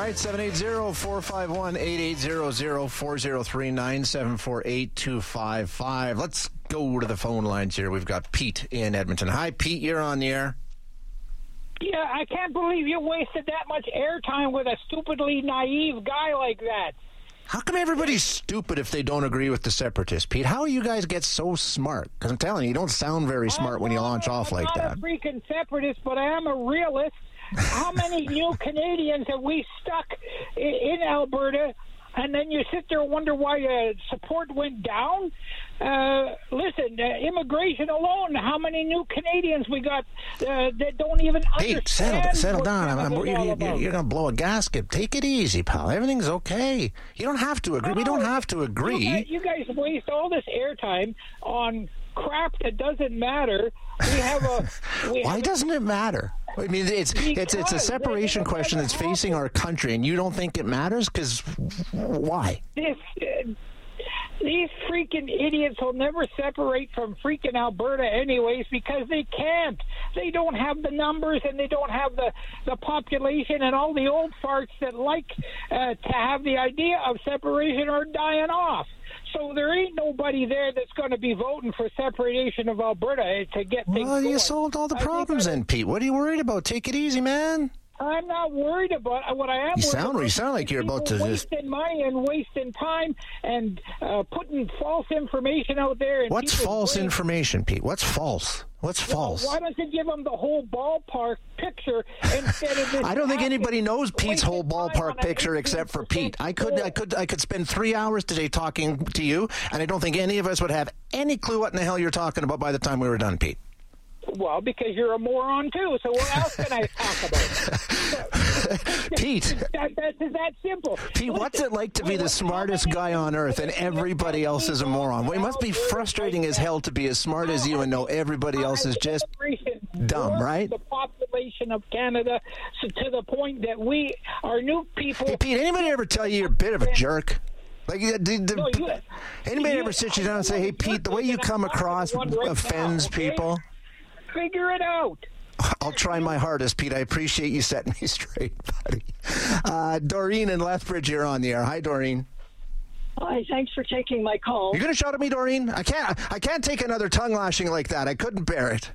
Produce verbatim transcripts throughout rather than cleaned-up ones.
right, seven eight zero, four five one, eight eight zero zero, four zero three, nine seven four, eight two five five. Let's go to the phone lines here. We've got Pete in Edmonton. Hi, Pete. You're on the air. Yeah, I can't believe you wasted that much airtime with a stupidly naive guy like that. How come everybody's stupid if they don't agree with the separatists, Pete? How do you guys get so smart? Because I'm telling you, you don't sound very smart I'm when you not, launch off I'm like not that. I'm not a freaking separatist, but I am a realist. How many new Canadians have we stuck in Alberta? And then you sit there and wonder why uh, support went down. Uh, listen, uh, immigration alone, how many new Canadians we got uh, that don't even Pete, understand? settle, settle down. I'm, I'm, all you're about. you're going to blow a gasket. Take it easy, pal. Everything's okay. You don't have to agree. No, we don't have to agree. You guys, you guys waste all this airtime on crap that doesn't matter. We have a. We Why have doesn't it matter? I mean, it's it's it's a separation question that's facing our country, and you don't think it matters? Because why? This, uh, these freaking idiots will never separate from freaking Alberta anyways because they can't. They don't have the numbers and they don't have the, the population, and all the old farts that like uh, to have the idea of separation are dying off. So there ain't nobody there that's going to be voting for separation of Alberta to get things Well, you going. solved all the I think problems that- then, Pete. What are you worried about? Take it easy, man. I'm not worried about what I am. You worried sound- about you sound like is you're about people to just- wasting money and wasting time and uh, putting false information out there. And What's people's false brains. information, Pete? What's false? What's Well, false? Why don't you give them the whole ballpark picture instead of this? I don't think anybody knows Pete's wasted whole time on ballpark an picture except for Pete. I could, I could, I could spend three hours today talking to you, and I don't think any of us would have any clue what in the hell you're talking about by the time we were done, Pete. Well, because you're a moron too. So what else can I talk about? Pete. That, that's that simple. Pete, what's it like to be the smartest guy on earth and everybody else is a moron? Well, it must be frustrating as hell to be as smart as you and know everybody else is just dumb, right? The population of Canada, so to the point that we, our new people. Hey, Pete, anybody ever tell you you're a bit of a jerk? Like, did, did, No, you- anybody you- ever sit you down and say, "Hey, Pete, the way you come across offends people"? Figure it out. I'll try my hardest, Pete. I appreciate you setting me straight, buddy. Uh, Doreen in Lethbridge, you're on the air. Hi, Doreen. Hi, thanks for taking my call. You're going to shout at me, Doreen? I can't. I can't take another tongue lashing like that. I couldn't bear it.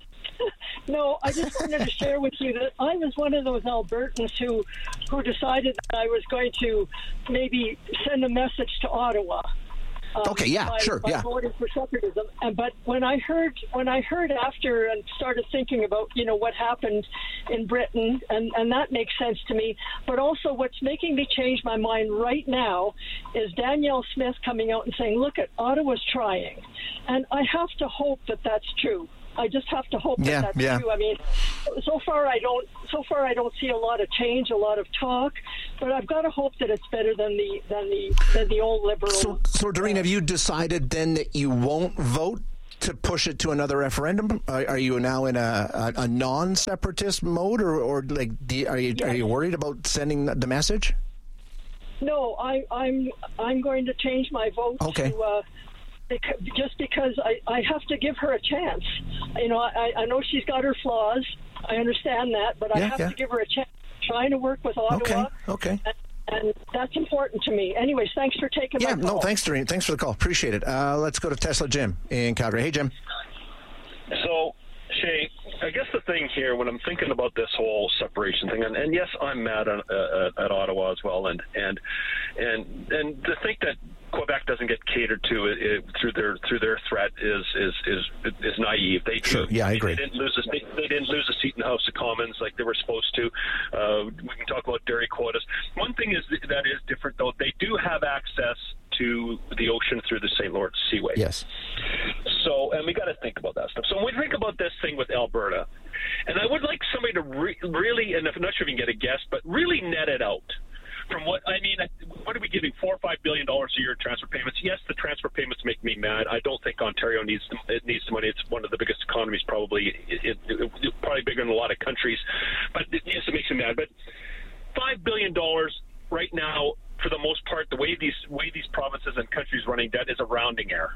No, I just wanted to share with you that I was one of those Albertans who, who decided that I was going to maybe send a message to Ottawa. Um, Okay, yeah, by, sure, by yeah. voting for separatism. And but when I heard when I heard after and started thinking about you know what happened in Britain, and and that makes sense to me. But also, what's making me change my mind right now is Danielle Smith coming out and saying, "Look, at Ottawa's trying," and I have to hope that that's true. I just have to hope that Yeah, that's yeah. true. I mean, so far I don't. So far I don't see a lot of change, a lot of talk, but I've got to hope that it's better than the than the than the old liberal. So, so Doreen, have you decided then that you won't vote to push it to another referendum? Are, are you now in a, a, a non-separatist mode, or, or like, do you, are you are you worried about sending the message? No, I, I'm I'm going to change my vote Okay. to. Uh, Because, just because I, I have to give her a chance. You know, I, I know she's got her flaws. I understand that, but I Yeah, have yeah. to give her a chance. Trying to work with Ottawa. Okay, okay. And, and that's important to me. Anyways, thanks for taking Yeah, my call. no, thanks, Doreen. Thanks for the call. Appreciate it. Uh, let's go to Tesla Jim in Calgary. Hey, Jim. So, Shay, I guess the thing here, when I'm thinking about this whole separation thing, and, and yes, I'm mad at, uh, at Ottawa as well, and and and and to think that Quebec doesn't get catered to it, it, through their through their threat is is is is naive. They Sure. do, Yeah, I agree. They didn't lose a they, they didn't lose a seat in the House of Commons like they were supposed to. Uh, we can talk about dairy quotas. One thing is that is different though. They do have access to the ocean through the Saint Lawrence Seaway. Yes. So, and we got to think about that stuff. So when we think about this thing with Alberta, and I would like somebody to re- really, and I'm not sure if you can get a guess, but really net it out. From what I mean, what are we giving? Four or five billion dollars a year in transfer payments? Yes, the transfer payments make me mad. I don't think Ontario needs the, it needs the money. It's one of the biggest economies, probably, it, it, it, probably bigger than a lot of countries. But it, yes, it makes me mad. But five billion dollars right now, for the most part, the way these way these provinces and countries running debt is a rounding error.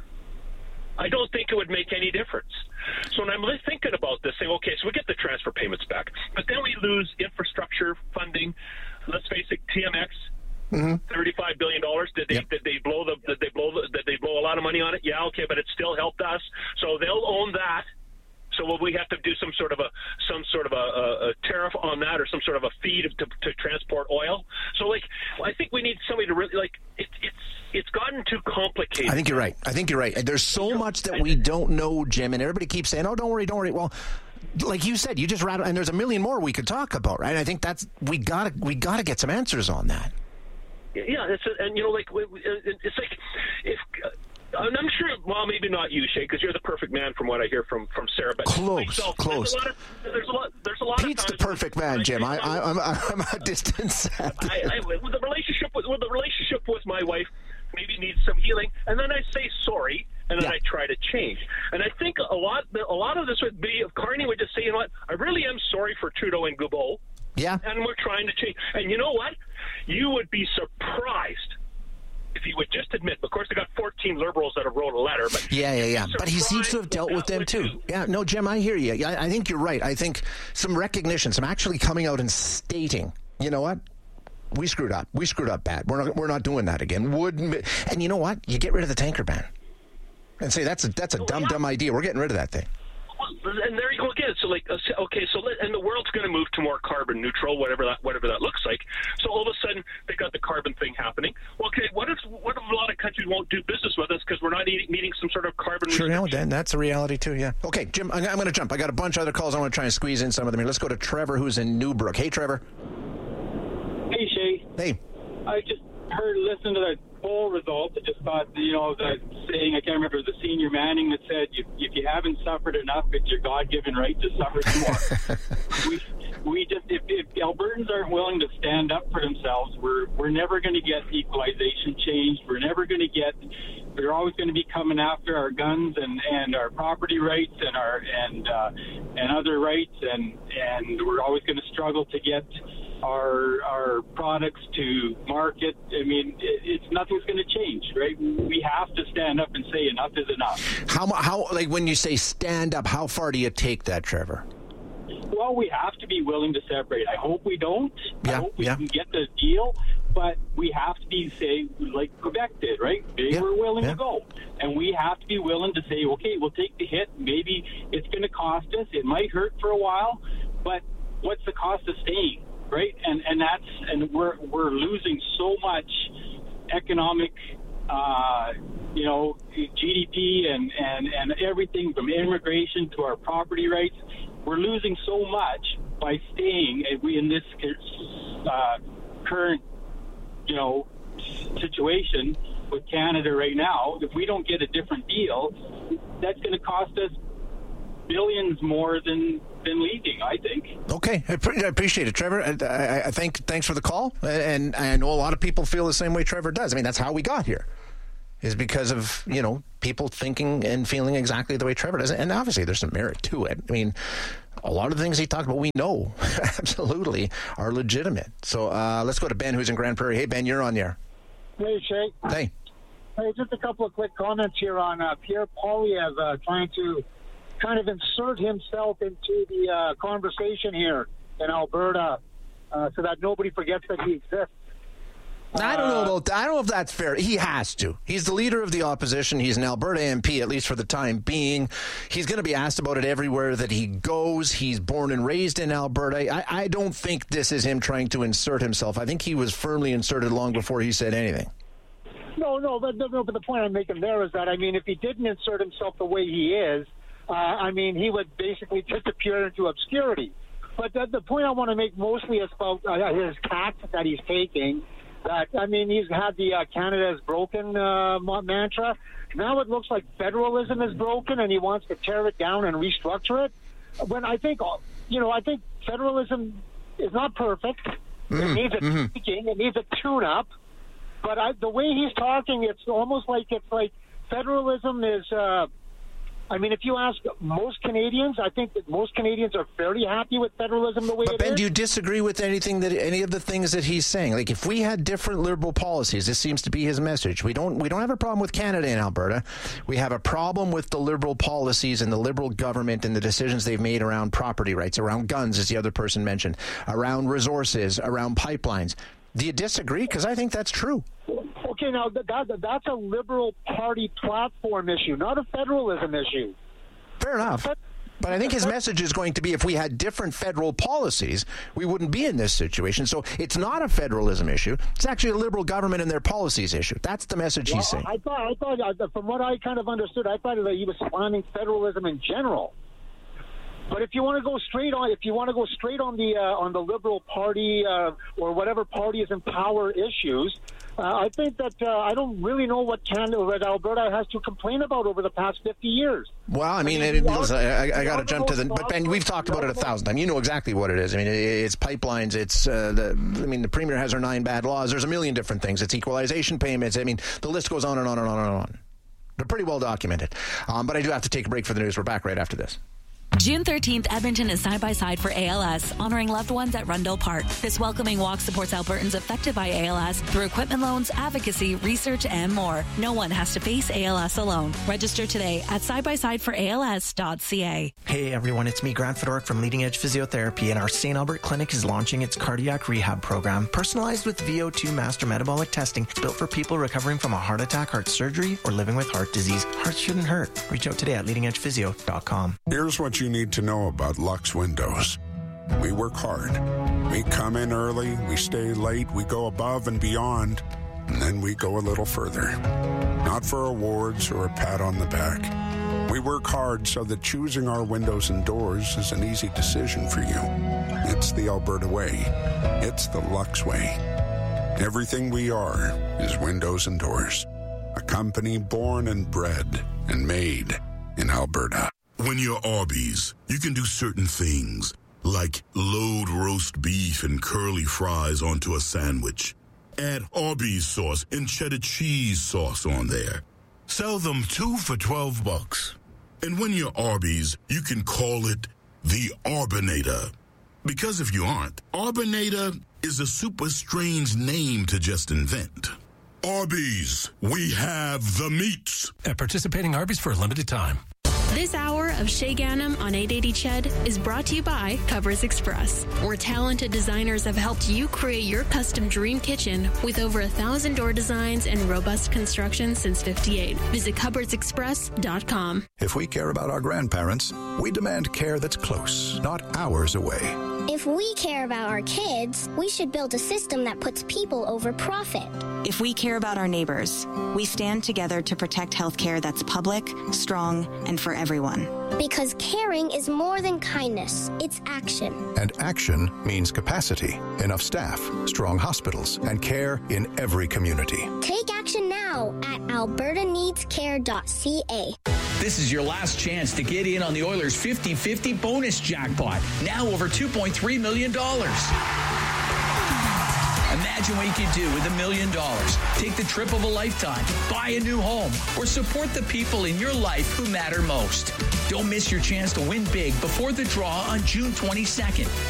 I don't think it would make any difference. So when I'm thinking about this, saying, okay, so we get the transfer payments back, but then we lose infrastructure funding. let's face it, T M X. Mm-hmm. Thirty-five billion dollars. Did they? Yep. Did they blow the? Did they blow the? Did they blow a lot of money on it? Yeah, okay, but it still helped us. So they'll own that. So will we have to do some sort of a some sort of a, a, a tariff on that, or some sort of a fee to, to, to transport oil? So like, I think we need somebody to really like. It, it's it's gotten too complicated. I think you're right. I think you're right. There's so much that we don't know, Jim, and everybody keeps saying, "Oh, don't worry, don't worry." Well, like you said, you just rattled, and there's a million more we could talk about, right? I think that's we gotta we gotta get some answers on that. Yeah, it's a, and you know, like it's like if uh, I'm sure. Well, maybe not you, Shay, because you're the perfect man from what I hear from, from Sarah. But close, myself, close. There's a lot. Of, there's a lot. There's a lot. Pete's of times the perfect man, Jim. I, I, I'm I'm a distant second. I, I, with the relationship with, with the relationship with my wife, maybe needs some healing, and then I say sorry, and then Yeah. I try to change. And I think a lot a lot of this would be if Carney would just say, you know what, I really am sorry for Trudeau and Guilbeault. Yeah. And we're trying to change. And you know what? You would be surprised if he would just admit. Of course, they got fourteen Liberals that have wrote a letter. But Yeah, yeah, yeah. But he seems to have dealt with them too. Do. Yeah, no, Jim, I hear you. Yeah, I think you're right. I think some recognition, some actually coming out and stating, you know what? We screwed up. We screwed up bad. We're not. We're not doing that again. Would and you know what? You get rid of the tanker ban, and say that's a that's a Oh, dumb yeah. dumb idea. We're getting rid of that thing. Well, and there you go again. So, like, uh, okay, so let, and the world's going to move to more carbon neutral, whatever that whatever that looks like. So all of a sudden, they got the carbon thing happening. Well, okay, what if what if a lot of countries won't do business with us because we're not eating, meeting some sort of carbon? Sure, restriction? no, Dan, that's a reality too. Yeah. Okay, Jim, I'm, I'm going to jump. I got a bunch of other calls. I want to try and squeeze in some of them here. Let's go to Trevor, who's in Newbrook. Hey, Trevor. Hey, Shay. Hey. I just heard, listened to the poll result. I just thought, you know, the saying, I can't remember, the senior Manning that said, if, if you haven't suffered enough, it's your God-given right to suffer some more. we, we just, if, if Albertans aren't willing to stand up for themselves, we're we're never going to get equalization changed. We're never going to get, we're always going to be coming after our guns and, and our property rights and our and uh, and other rights, and and we're always going to struggle to get our our products to market. I mean, it, it's nothing's going to change, right? We have to stand up and say enough is enough. How mu- how like when you say stand up, how far do you take that, Trevor? Well, we have to be willing to separate. I hope we don't. Yeah, I hope we yeah. can get the deal, but we have to be, say, like Quebec did, right? They Yeah, were willing yeah. to go. And we have to be willing to say, okay, we'll take the hit. Maybe it's going to cost us. It might hurt for a while, but what's the cost of staying, right? And and that's and we're we're losing so much economic, uh, you know, G D P and, and, and everything from immigration to our property rights. We're losing so much by staying in this uh, current, you know, situation with Canada right now. If we don't get a different deal, that's going to cost us billions more than than leaving, I think. Okay, I, pre- I appreciate it, Trevor. I, I, I think thanks for the call, and I know a lot of people feel the same way Trevor does. I mean, that's how we got here, is because of, you know, people thinking and feeling exactly the way Trevor does, and obviously there's some merit to it. I mean, a lot of the things he talked about, we know absolutely are legitimate. So uh, let's go to Ben, who's in Grand Prairie. Hey, Ben, you're on the air. Hey, Shay. Hey. Hey, just a couple of quick comments here on uh, Pierre Poilievre uh, trying to kind of insert himself into the uh, conversation here in Alberta uh, so that nobody forgets that he exists. I don't know about that. I don't know if that's fair. He has to. He's the leader of the opposition. He's an Alberta M P, at least for the time being. He's going to be asked about it everywhere that he goes. He's born and raised in Alberta. I, I don't think this is him trying to insert himself. I think he was firmly inserted long before he said anything. No, no, but, no, but the point I'm making there is that, I mean, if he didn't insert himself the way he is, uh, I mean, he would basically disappear into obscurity. But the, the point I want to make mostly is about uh, his tact that he's taking. That, I mean, he's had the uh, Canada is broken uh, mantra. Now it looks like federalism is broken, and he wants to tear it down and restructure it. When I think, you know, I think federalism is not perfect. Mm-hmm. It needs a mm-hmm. tweaking. It needs a tune-up. But I, the way he's talking, it's almost like it's like federalism is uh, I mean, if you ask most Canadians, I think that most Canadians are fairly happy with federalism the way but it Ben, is. do you disagree with anything that any of the things that he's saying? Like, if we had different Liberal policies, this seems to be his message. We don't we don't have a problem with Canada and Alberta. We have a problem with the Liberal policies and the Liberal government and the decisions they've made around property rights, around guns, as the other person mentioned, around resources, around pipelines. Do you disagree? Because I think that's true. Okay, now that, that that's a Liberal Party platform issue, not a federalism issue. Fair enough. But, but I think his message is going to be if we had different federal policies, we wouldn't be in this situation. So it's not a federalism issue. It's actually a Liberal government and their policies issue. That's the message well, he's saying. I thought, I thought, uh, from what I kind of understood, I thought that he was slamming federalism in general. But if you want to go straight on, if you want to go straight on the uh, on the Liberal Party uh, or whatever party is in power issues, uh, I think that uh, I don't really know what Canada, what Alberta has to complain about over the past fifty years. Well, I mean, I it, mean, it, listen, I, I got to jump to the. most But Ben, we've talked about it a thousand times. You know exactly what it is. I mean, it, it's pipelines. It's uh, the. I mean, the Premier has her nine bad laws. There's a million different things. It's equalization payments. I mean, the list goes on and on and on and on. They're pretty well documented. Um, but I do have to take a break for the news. We're back right after this. June thirteenth, Edmonton is Side by Side for A L S, honoring loved ones at Rundle Park. This welcoming walk supports Albertans affected by A L S through equipment loans, advocacy, research, and more. No one has to face A L S alone. Register today at side by side for A L S dot c a. Hey everyone, it's me, Grant Fedoruk from Leading Edge Physiotherapy, and our Saint Albert Clinic is launching its cardiac rehab program, personalized with V O two master metabolic testing. It's built for people recovering from a heart attack, heart surgery, or living with heart disease. Hearts shouldn't hurt. Reach out today at leading edge physio dot com. Here's what you need to know about Lux Windows. We work hard. We come in early, we stay late, we go above and beyond, and then we go a little further. Not for awards or a pat on the back. We work hard so that choosing our windows and doors is an easy decision for you. It's the Alberta way. It's the Lux way. Everything we are is windows and doors. A company born and bred and made in Alberta. When you're Arby's, you can do certain things, like load roast beef and curly fries onto a sandwich. Add Arby's sauce and cheddar cheese sauce on there. Sell them two for twelve bucks. And when you're Arby's, you can call it the Arbinator. Because if you aren't, Arbinator is a super strange name to just invent. Arby's, we have the meats. At participating Arby's for a limited time. This hour of Shay Ganem on eight eighty C H E D is brought to you by Covers Express, where talented designers have helped you create your custom dream kitchen with over a thousand door designs and robust construction since fifty-eight. Visit covers express dot com. If we care about our grandparents, we demand care that's close, not hours away. If we care about our kids, we should build a system that puts people over profit. If we care about our neighbors, we stand together to protect healthcare that's public, strong, and for everyone. Because caring is more than kindness, it's action. And action means capacity, enough staff, strong hospitals, and care in every community. Take action now at alberta needs care dot c a. This is your last chance to get in on the Oilers fifty fifty bonus jackpot. Now over two point three million dollars. Imagine what you could do with a million dollars. Take the trip of a lifetime, buy a new home, or support the people in your life who matter most. Don't miss your chance to win big before the draw on June twenty-second.